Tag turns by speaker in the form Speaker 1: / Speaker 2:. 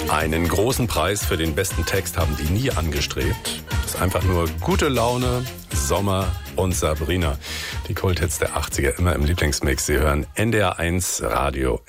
Speaker 1: Einen großen Preis für den besten Text haben die nie angestrebt. Das ist einfach nur gute Laune, Sommer und Sabrina. Die Kulthits der 80er immer im Lieblingsmix. Sie hören NDR 1 Radio